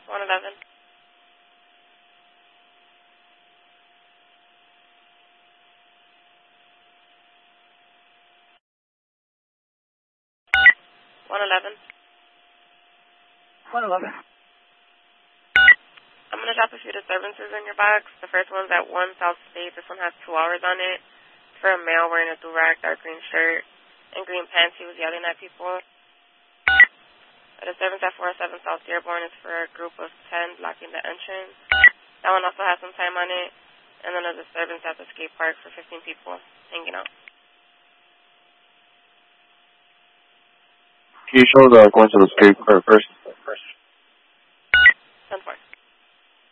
111. 111. 111. I'm going to drop a few disturbances in your box. The first one's at 1 South State. This one has 2 hours on it. It's for a male wearing a do-rag, dark green shirt, and green pants. He was yelling at people. A disturbance at 407 South Dearborn is for a group of 10 blocking the entrance. That one also has some time on it. And then a disturbance at the skate park for 15 people hanging out. Can you show the going to the skate park first?